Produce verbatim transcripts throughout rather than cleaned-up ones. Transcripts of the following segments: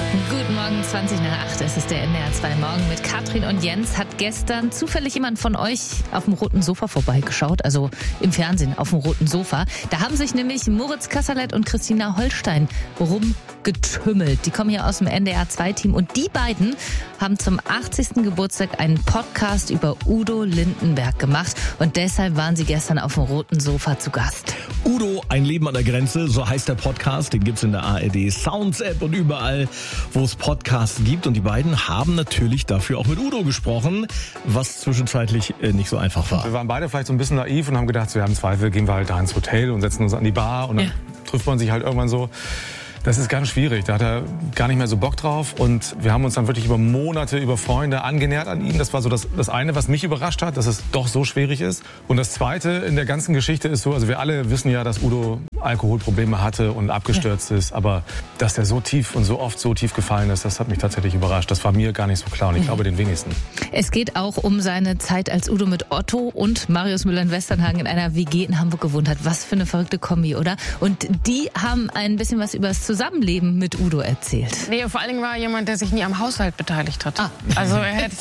Guten Morgen, zwanzig nach acht. Es ist der N D R zwei Morgen mit Katrin und Jens. Hat gestern zufällig jemand von euch auf dem roten Sofa vorbeigeschaut, also im Fernsehen auf dem roten Sofa. Da haben sich nämlich Moritz Kasserlet und Christina Holstein rumgetümmelt. Die kommen hier aus dem N D R zwei Team und die beiden haben zum achtzigsten Geburtstag einen Podcast über Udo Lindenberg gemacht und deshalb waren sie gestern auf dem roten Sofa zu Gast. Udo, ein Leben an der Grenze, so heißt der Podcast. Den gibt's in der A R D Sounds App und überall, wo es Podcasts gibt. Und die beiden haben natürlich dafür auch mit Udo gesprochen, was zwischenzeitlich nicht so einfach war. Wir waren beide vielleicht so ein bisschen naiv und haben gedacht, wir haben Zweifel, gehen wir halt da ins Hotel und setzen uns an die Bar und dann ja. trifft man sich halt irgendwann so. Das ist ganz schwierig, da hat er gar nicht mehr so Bock drauf und wir haben uns dann wirklich über Monate, über Freunde angenähert an ihn. Das war so das, das eine, was mich überrascht hat, dass es doch so schwierig ist. Und das zweite in der ganzen Geschichte ist so, also wir alle wissen ja, dass Udo Alkoholprobleme hatte und abgestürzt ja. ist, aber dass der so tief und so oft so tief gefallen ist, das hat mich tatsächlich überrascht. Das war mir gar nicht so klar und ich mhm. glaube den wenigsten. Es geht auch um seine Zeit, als Udo mit Otto und Marius Müller in Westernhagen in einer W G in Hamburg gewohnt hat. Was für eine verrückte Kombi, oder? Und die haben ein bisschen was über das Zusammenleben mit Udo erzählt. Nee, vor allen Dingen war er jemand, der sich nie am Haushalt beteiligt hat. Ah. Also er hat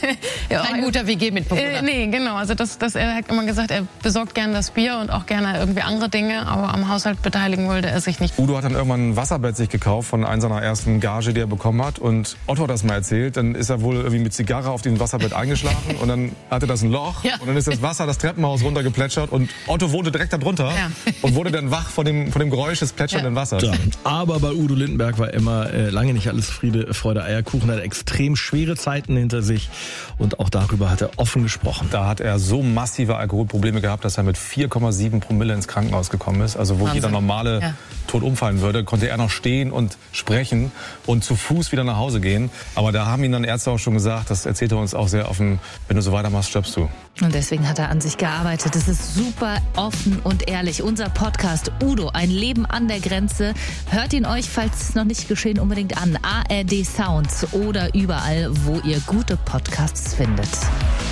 ja, ein guter W G-Mitbewohner. Äh, nee, genau. Also das, das, er hat immer gesagt, er besorgt gerne das Bier und auch gerne irgendwie andere Dinge, aber am Haushalt beteiligen wollte er sich nicht. Udo hat dann irgendwann ein Wasserbett sich gekauft von einer seiner ersten Gage, die er bekommen hat. Und Otto hat das mal erzählt. Dann ist er wohl irgendwie mit Zigarre auf diesem Wasserbett eingeschlafen und dann hatte das ein Loch ja. und dann ist das Wasser das Treppenhaus runtergeplätschert und Otto wohnte direkt da drunter ja. und wurde dann wach von dem, von dem Geräusch des plätschernden ja. Wassers. Ja. Aber bei Udo Lindenberg war immer äh, lange nicht alles Friede, Freude, Eierkuchen. Er hat extrem schwere Zeiten hinter sich und auch darüber hat er offen gesprochen. Da hat er so massive Alkoholprobleme gehabt, dass er mit vier Komma sieben Promille ins Krankenhaus gekommen ist. Also wo Wahnsinn. Jeder normale ja. tot umfallen würde, konnte er noch stehen und sprechen und zu Fuß wieder nach Hause gehen. Aber da haben ihn dann Ärzte auch schon gesagt, das erzählt er uns auch sehr offen, wenn du so weitermachst, stirbst du. Und deswegen hat er an sich gearbeitet. Das ist super offen und ehrlich. Unser Podcast Udo, ein Leben an der Grenze. Hört ihn euch, falls es noch nicht geschehen, unbedingt an. A R D Sounds oder überall, wo ihr gute Podcasts findet.